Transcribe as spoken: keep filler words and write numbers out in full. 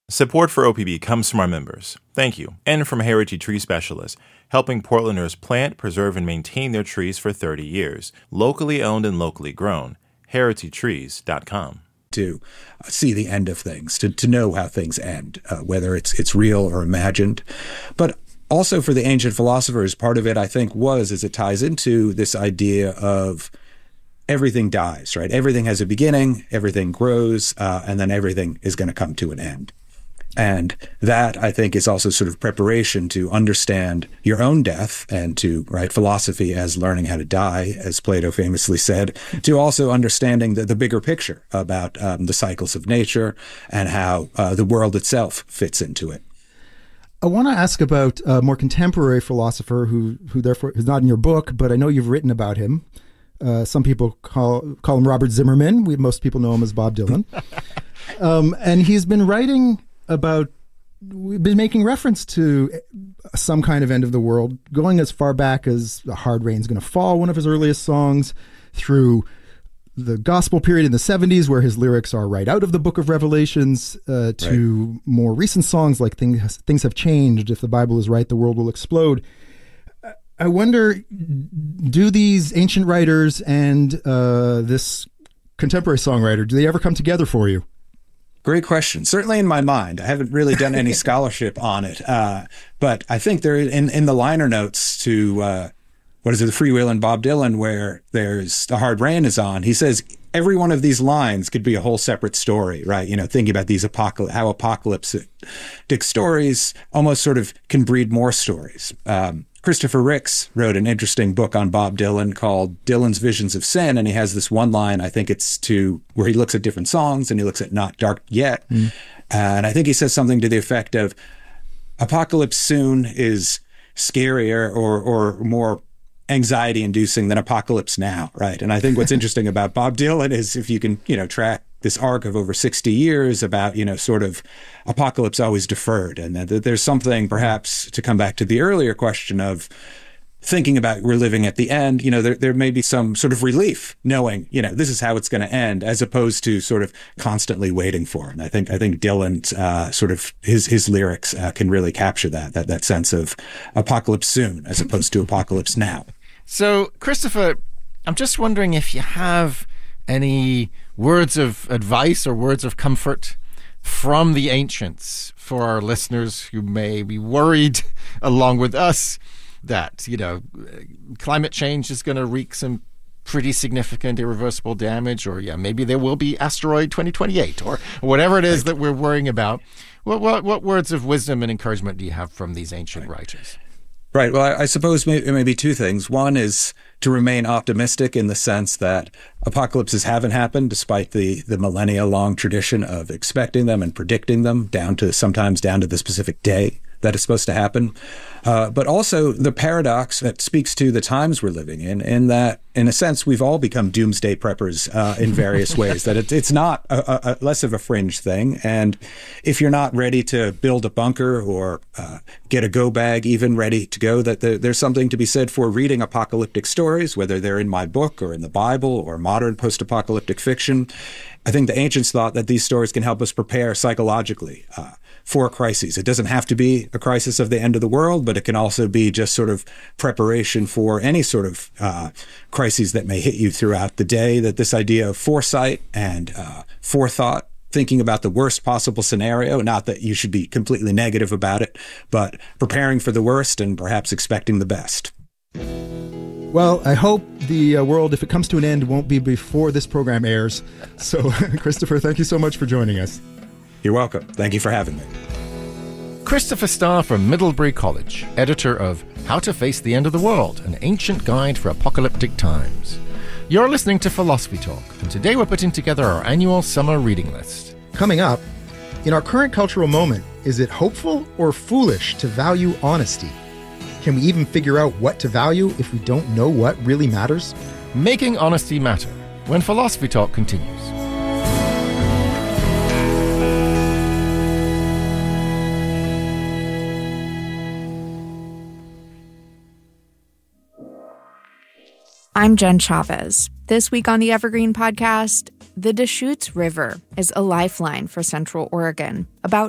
Support for O P B comes from our members. Thank you. And from Heritage Tree Specialists, helping Portlanders plant, preserve, and maintain their trees for thirty years. Locally owned and locally grown. heritage trees dot com. To see the end of things, to, to know how things end, uh, whether it's it's real or imagined. But also for the ancient philosophers, part of it, I think, was, as it ties into this idea of everything dies, right? Everything has a beginning, everything grows, uh, and then everything is going to come to an end. And that, I think, is also sort of preparation to understand your own death and to, right, philosophy as learning how to die, as Plato famously said, to also understanding the, the bigger picture about um, the cycles of nature and how uh, the world itself fits into it. I want to ask about a more contemporary philosopher who, who therefore is not in your book, but I know you've written about him. Uh, some people call call him Robert Zimmerman. We, most people know him as Bob Dylan. um, and he's been writing about, we've been making reference to some kind of end of the world, going as far back as The Hard Rain's Gonna Fall, one of his earliest songs, through the gospel period in the seventies, where his lyrics are right out of the book of Revelations, uh, to right. more recent songs like Things, Things Have Changed, If the Bible is Right, the World Will Explode. I wonder, do these ancient writers and uh, this contemporary songwriter, do they ever come together for you? Great question. Certainly in my mind. I haven't really done any scholarship on it. Uh, but I think there in, in the liner notes to, uh, what is it, The Freewheelin' Bob Dylan, where there's The Hard Rain is on, he says every one of these lines could be a whole separate story, right? You know, thinking about these apocalypse, how apocalyptic stories almost sort of can breed more stories. Um, Christopher Ricks wrote an interesting book on Bob Dylan called Dylan's Visions of Sin, and he has this one line, I think it's to where he looks at different songs and he looks at Not Dark Yet. Mm. And I think he says something to the effect of apocalypse soon is scarier or or more anxiety inducing than apocalypse now, right? And I think what's interesting about Bob Dylan is if you can, you know, track this arc of over sixty years about, you know, sort of apocalypse always deferred. And that there's something perhaps to come back to the earlier question of thinking about we're living at the end, you know, there, there may be some sort of relief knowing, you know, this is how it's going to end, as opposed to sort of constantly waiting for it. And I think, I think Dylan's uh, sort of his, his lyrics uh, can really capture that, that, that sense of apocalypse soon, as opposed to apocalypse now. So, Christopher, I'm just wondering if you have any words of advice or words of comfort from the ancients for our listeners who may be worried, along with us, that, you know, climate change is going to wreak some pretty significant irreversible damage, or yeah, maybe there will be asteroid twenty twenty-eight, or whatever it is that we're worrying about. What what, what words of wisdom and encouragement do you have from these ancient right. writers? Right. Well, I, I suppose maybe, maybe two things. One is to remain optimistic in the sense that apocalypses haven't happened, despite the, the millennia-long tradition of expecting them and predicting them, down to sometimes down to the specific day that is supposed to happen. Uh, but also the paradox that speaks to the times we're living in, in that, in a sense, we've all become doomsday preppers uh, in various ways, that it, it's not a, a, a less of a fringe thing. And if you're not ready to build a bunker or uh, get a go bag even ready to go, that the, there's something to be said for reading apocalyptic stories, whether they're in my book or in the Bible or modern post-apocalyptic fiction. I think the ancients thought that these stories can help us prepare psychologically uh, for crises. It doesn't have to be a crisis of the end of the world, but it can also be just sort of preparation for any sort of uh, crises that may hit you throughout the day, that this idea of foresight and uh, forethought, thinking about the worst possible scenario, not that you should be completely negative about it, but preparing for the worst and perhaps expecting the best. Well, I hope the uh, world, if it comes to an end, won't be before this program airs. So, Christopher, thank you so much for joining us. You're welcome. Thank you for having me. Christopher Starr from Middlebury College, editor of How to Face the End of the World, an ancient guide for apocalyptic times. You're listening to Philosophy Talk, and today we're putting together our annual summer reading list. Coming up, in our current cultural moment, is it hopeful or foolish to value honesty? Can we even figure out what to value if we don't know what really matters? Making honesty matter, when Philosophy Talk continues. I'm Jen Chavez. This week on the Evergreen Podcast, the Deschutes River is a lifeline for Central Oregon, about